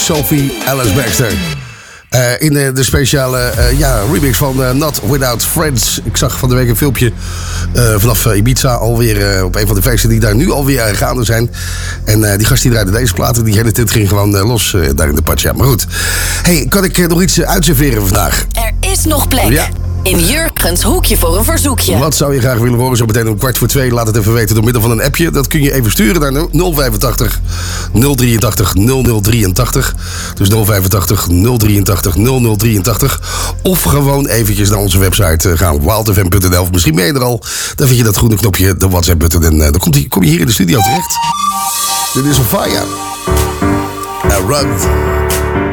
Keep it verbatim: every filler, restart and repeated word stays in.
Sophie Alice Baxter. Uh, in de, de speciale uh, ja, remix van uh, Not Without Friends. Ik zag van de week een filmpje uh, vanaf uh, Ibiza alweer uh, op een van de feesten die daar nu alweer uh, gaande zijn. En uh, die gast die draaide deze platen, die hele tent ging gewoon uh, los uh, daar in de patja. Maar goed, hey, kan ik uh, nog iets uh, uitserveren vandaag? Er is nog plek. Ja. In Jurgens hoekje voor een verzoekje. Wat zou je graag willen horen? Zo meteen om kwart voor twee. Laat het even weten door middel van een appje. Dat kun je even sturen naar nul vijfentachtig nul drieëntachtig nul nul drieëntachtig. Dus nul vijfentachtig nul drieëntachtig nul nul drieëntachtig. Of gewoon eventjes naar onze website gaan. wild f m punt n l. Misschien ben je er al. Dan vind je dat groene knopje, de WhatsApp-button. En uh, dan komt die, kom je hier in de studio terecht. Dit is Sofia. Around.